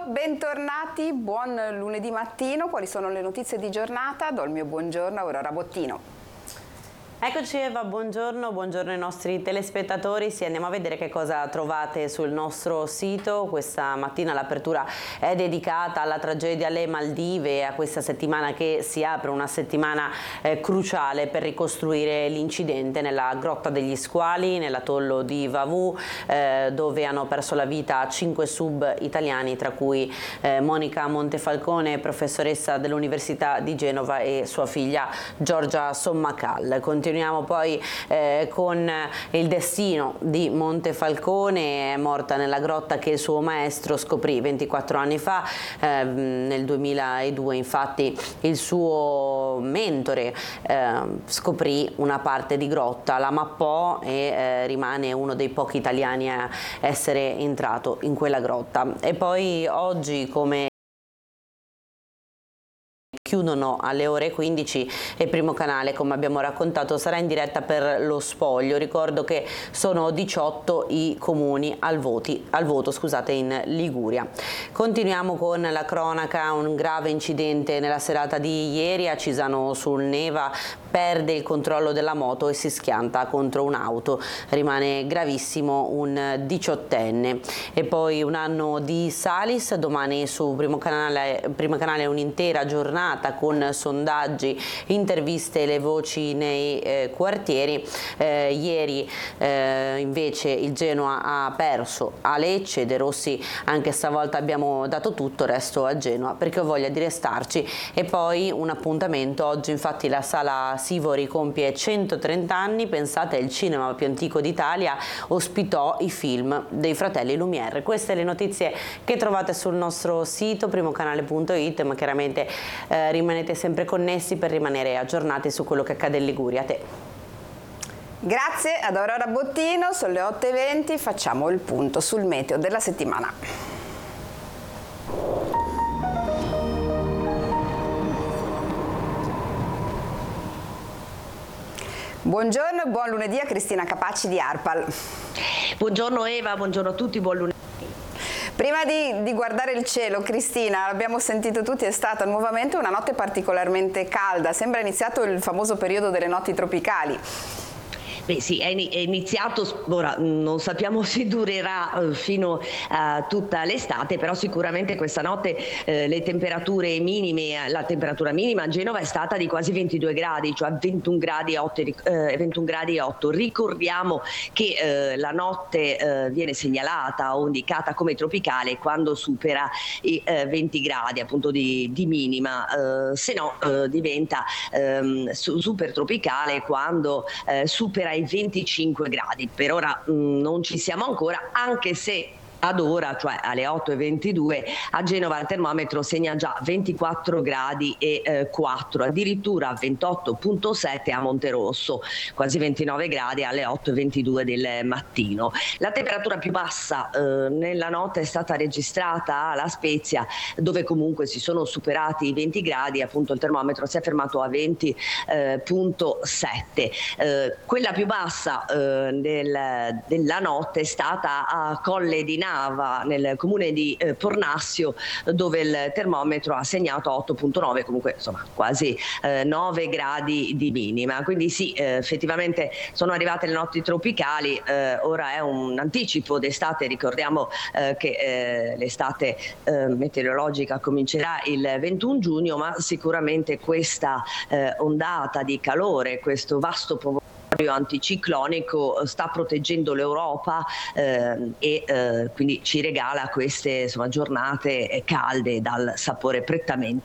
bentornati, buon lunedì mattino. Quali sono le notizie di giornata? Do il mio buongiorno a Aurora Bottino. Eccoci Eva, buongiorno ai nostri telespettatori. Sì, andiamo a vedere che cosa trovate sul nostro sito. Questa mattina l'apertura è dedicata alla tragedia alle Maldive e a questa settimana che si apre, una settimana cruciale per ricostruire l'incidente nella Grotta degli Squali, nell'atollo di Vavù, dove hanno perso la vita 5 sub italiani, tra cui Monica Montefalcone, professoressa dell'Università di Genova, e sua figlia Giorgia Sommacal. Continuiamo poi con il destino di Montefalcone. È morta nella grotta che il suo maestro scoprì 24 anni fa. Nel 2002 infatti il suo mentore scoprì una parte di grotta, la mappò e rimane uno dei pochi italiani a essere entrato in quella grotta. E poi oggi, come chiudono alle ore 15 e Primo Canale, come abbiamo raccontato, sarà in diretta per lo spoglio. Ricordo che sono 18 i comuni al voto in Liguria. Continuiamo con la cronaca. Un grave incidente nella serata di ieri a Cisano sul Neva. Perde il controllo della moto e si schianta contro un'auto. Rimane gravissimo un 18enne. E poi un anno di Salis. Domani su Primo Canale un'intera giornata con sondaggi, interviste e le voci nei quartieri. Ieri invece il Genoa ha perso a Lecce. De Rossi: anche stavolta abbiamo dato tutto, resto a Genoa perché ho voglia di restarci. E poi un appuntamento oggi, infatti la Sala Sivori compie 130 anni. Pensate, il cinema più antico d'Italia ospitò i film dei fratelli Lumière. Queste le notizie che trovate sul nostro sito primocanale.it, ma chiaramente rimanete sempre connessi per rimanere aggiornati su quello che accade in Liguria. A te. Grazie ad Aurora Bottino. Sono le 8:20, facciamo il punto sul meteo della settimana. Buongiorno e buon lunedì a Cristina Capaci di Arpal. Buongiorno Eva, buongiorno a tutti, buon lunedì. Prima di guardare il cielo, Cristina, l'abbiamo sentito tutti, è stata nuovamente una notte particolarmente calda. Sembra iniziato il famoso periodo delle notti tropicali. Beh sì, è iniziato, ora non sappiamo se durerà fino a tutta l'estate, però sicuramente questa notte le temperature minime, la temperatura minima a Genova è stata di quasi 22 gradi, cioè 21 gradi e 8. Ricordiamo che la notte viene segnalata o indicata come tropicale quando supera i 20 gradi appunto di minima, se no diventa super tropicale quando supera i 25 gradi. Per ora non ci siamo ancora, anche se ad ora, cioè alle 8:22, a Genova il termometro segna già 24 gradi e 4, addirittura 28,7 a Monterosso, quasi 29 gradi alle 8:22 del mattino. La temperatura più bassa nella notte è stata registrata a La Spezia, dove comunque si sono superati i 20 gradi, appunto il termometro si è fermato a 20,7. Quella più bassa della notte è stata a Colle di nel comune di Pornassio, dove il termometro ha segnato 8,9, comunque insomma quasi 9 gradi di minima. Quindi sì, effettivamente sono arrivate le notti tropicali. Ora è un anticipo d'estate. Ricordiamo che l'estate meteorologica comincerà il 21 giugno, ma sicuramente questa ondata di calore, questo vasto anticiclonico sta proteggendo l'Europa e quindi ci regala queste giornate calde dal sapore prettamente